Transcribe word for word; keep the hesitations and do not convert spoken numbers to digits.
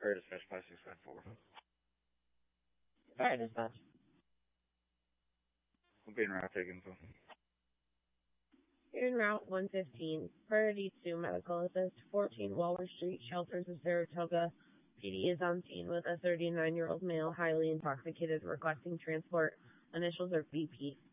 Or dispatch five six five four. Alright, dispatch. We'll be in route, take info. You're in Route one fifteen, Priority two Medical Assist, fourteen Waller Street, Shelters of Saratoga. P D is on scene with a thirty-nine-year-old male, highly intoxicated, requesting transport. Initials are B P.